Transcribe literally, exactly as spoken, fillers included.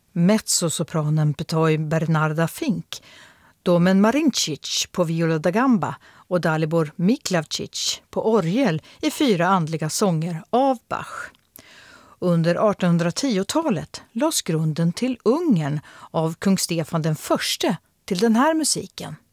mezzosopranen Petoj Bernarda Fink, Domen Marincic på viola da gamba och Dalibor Miklavčić på orgel i fyra andliga sånger av Bach. Under artonhundratiotalet lades grunden till Ungern av kung Stefan den förste till den här musiken.